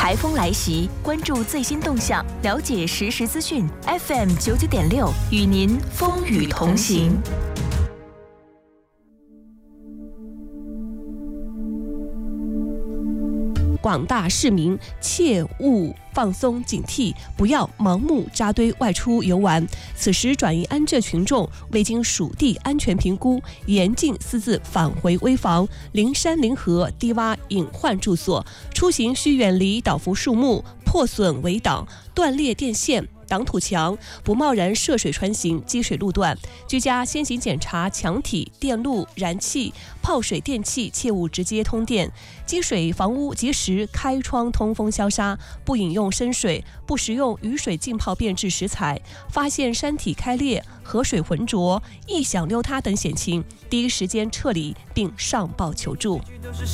台风来袭，关注最新动向，了解实时资讯。FM 99.6与您风雨同行。 广大市民切勿放松警惕，不要盲目扎堆外出游玩。此时转移安置群众未经属地安全评估，严禁私自返回危房、临山临河低洼隐患住所。出行需远离倒伏树木、破损围挡、断裂电线、挡土墙，不贸然涉水穿行积水路段。居家先行检查墙体、电路、燃气、泡水电器，切勿直接通电。积水房屋及时开窗通风消沙，不饮用生水，不食用雨水浸泡变质食材。发现山体开裂、河水浑浊、异响溜塌等险情，第一时间撤离并上报求助。